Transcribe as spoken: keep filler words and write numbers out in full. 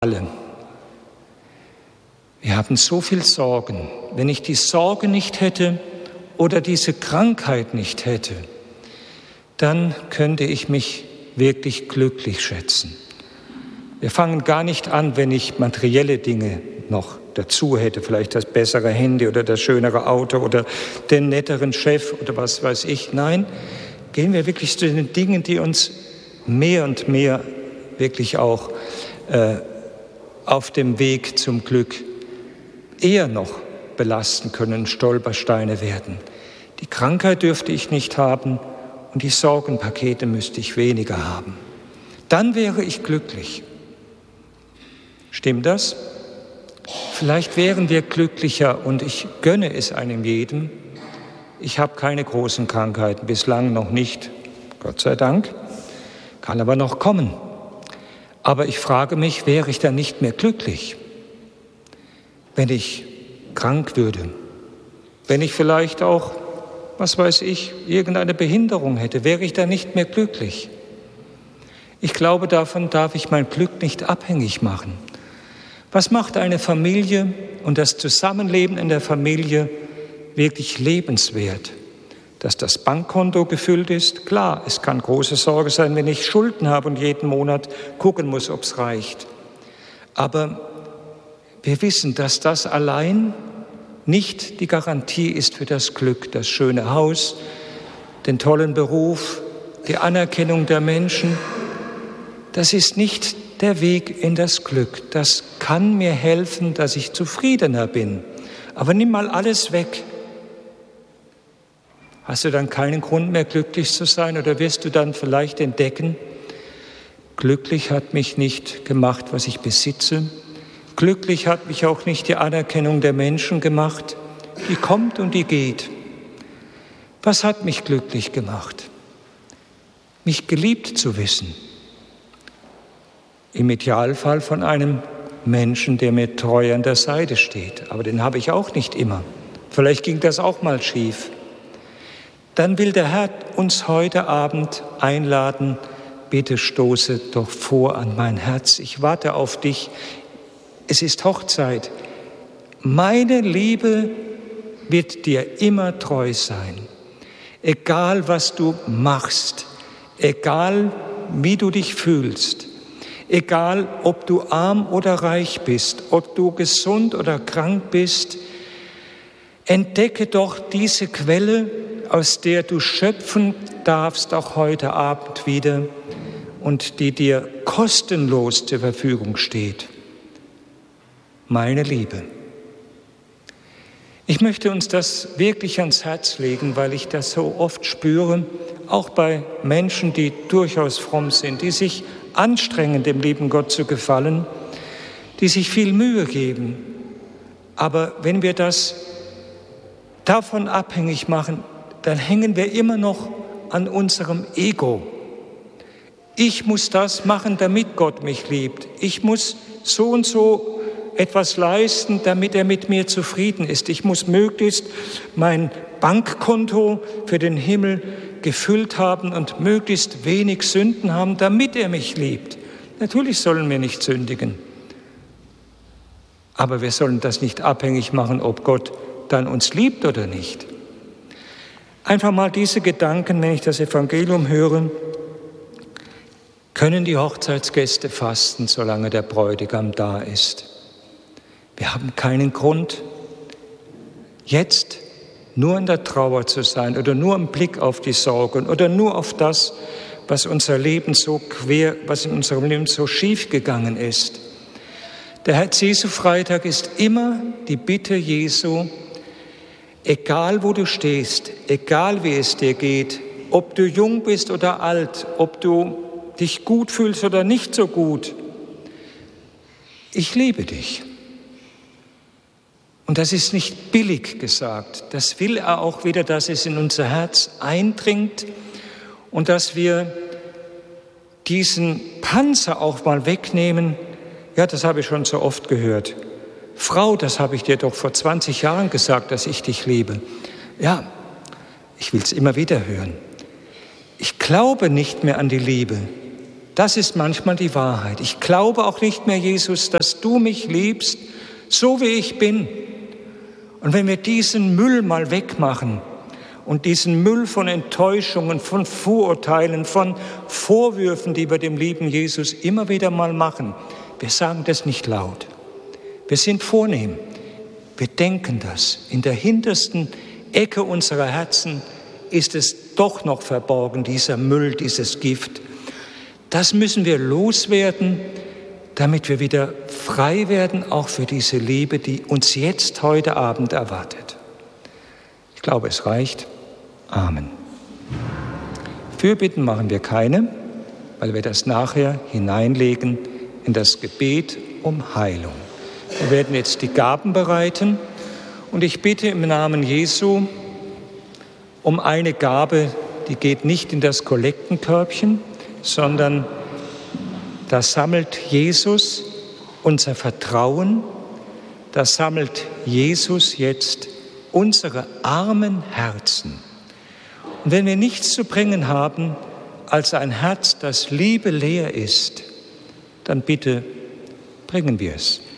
alle. Wir haben so viel Sorgen. Wenn ich die Sorge nicht hätte oder diese Krankheit nicht hätte, dann könnte ich mich wirklich glücklich schätzen. Wir fangen gar nicht an, wenn ich materielle Dinge noch dazu hätte, vielleicht das bessere Handy oder das schönere Auto oder den netteren Chef oder was weiß ich. Nein, gehen wir wirklich zu den Dingen, die uns mehr und mehr wirklich auch äh, auf dem Weg zum Glück eher noch belasten können, Stolpersteine werden. Die Krankheit dürfte ich nicht haben und die Sorgenpakete müsste ich weniger haben. Dann wäre ich glücklich. Stimmt das? Vielleicht wären wir glücklicher und ich gönne es einem jedem. Ich habe keine großen Krankheiten, bislang noch nicht, Gott sei Dank, kann aber noch kommen. Aber ich frage mich, wäre ich dann nicht mehr glücklich, wenn ich krank würde? Wenn ich vielleicht auch, was weiß ich, irgendeine Behinderung hätte, wäre ich dann nicht mehr glücklich? Ich glaube, davon darf ich mein Glück nicht abhängig machen. Was macht eine Familie und das Zusammenleben in der Familie wirklich lebenswert? Dass das Bankkonto gefüllt ist, klar, es kann große Sorge sein, wenn ich Schulden habe und jeden Monat gucken muss, ob es reicht. Aber wir wissen, dass das allein nicht die Garantie ist für das Glück, das schöne Haus, den tollen Beruf, die Anerkennung der Menschen. Das ist nicht der Weg in das Glück. Das kann mir helfen, dass ich zufriedener bin. Aber nimm mal alles weg. Hast du dann keinen Grund mehr, glücklich zu sein? Oder wirst du dann vielleicht entdecken, glücklich hat mich nicht gemacht, was ich besitze. Glücklich hat mich auch nicht die Anerkennung der Menschen gemacht. Die kommt und die geht. Was hat mich glücklich gemacht? Mich geliebt zu wissen. Im Idealfall von einem Menschen, der mir treu an der Seite steht. Aber den habe ich auch nicht immer. Vielleicht ging das auch mal schief. Dann will der Herr uns heute Abend einladen, bitte stoße doch vor an mein Herz. Ich warte auf dich. Es ist Hochzeit. Meine Liebe wird dir immer treu sein. Egal, was du machst, egal, wie du dich fühlst, egal, ob du arm oder reich bist, ob du gesund oder krank bist, entdecke doch diese Quelle, aus der du schöpfen darfst, auch heute Abend wieder, und die dir kostenlos zur Verfügung steht. Meine Liebe. Ich möchte uns das wirklich ans Herz legen, weil ich das so oft spüre, auch bei Menschen, die durchaus fromm sind, die sich anstrengen, dem lieben Gott zu gefallen, die sich viel Mühe geben. Aber wenn wir das davon abhängig machen, dann hängen wir immer noch an unserem Ego. Ich muss das machen, damit Gott mich liebt. Ich muss so und so etwas leisten, damit er mit mir zufrieden ist. Ich muss möglichst mein Bankkonto für den Himmel gefüllt haben und möglichst wenig Sünden haben, damit er mich liebt. Natürlich sollen wir nicht sündigen. Aber wir sollen das nicht abhängig machen, ob Gott dann uns liebt oder nicht. Einfach mal diese Gedanken, wenn ich das Evangelium höre, können die Hochzeitsgäste fasten, solange der Bräutigam da ist. Wir haben keinen Grund, jetzt nur in der Trauer zu sein oder nur im Blick auf die Sorgen oder nur auf das, was unser Leben so quer, was in unserem Leben so schief gegangen ist. Der Herz-Jesu-Freitag ist immer die Bitte Jesu, egal wo du stehst, egal wie es dir geht, ob du jung bist oder alt, ob du dich gut fühlst oder nicht so gut, ich liebe dich. Und das ist nicht billig gesagt. Das will er auch wieder, dass es in unser Herz eindringt und dass wir diesen Panzer auch mal wegnehmen. Ja, das habe ich schon so oft gehört. Frau, das habe ich dir doch vor zwanzig Jahren gesagt, dass ich dich liebe. Ja, ich will es immer wieder hören. Ich glaube nicht mehr an die Liebe. Das ist manchmal die Wahrheit. Ich glaube auch nicht mehr, Jesus, dass du mich liebst, so wie ich bin. Und wenn wir diesen Müll mal wegmachen und diesen Müll von Enttäuschungen, von Vorurteilen, von Vorwürfen, die wir dem lieben Jesus immer wieder mal machen, wir sagen das nicht laut. Wir sind vornehm. Wir denken das. In der hintersten Ecke unserer Herzen ist es doch noch verborgen, dieser Müll, dieses Gift. Das müssen wir loswerden, damit wir wieder frei werden, auch für diese Liebe, die uns jetzt heute Abend erwartet. Ich glaube, es reicht. Amen. Fürbitten machen wir keine, weil wir das nachher hineinlegen in das Gebet um Heilung. Wir werden jetzt die Gaben bereiten und ich bitte im Namen Jesu um eine Gabe, die geht nicht in das Kollektenkörbchen, sondern da sammelt Jesus unser Vertrauen, da sammelt Jesus jetzt unsere armen Herzen. Und wenn wir nichts zu bringen haben als ein Herz, das liebeleer ist, dann bitte bringen wir es.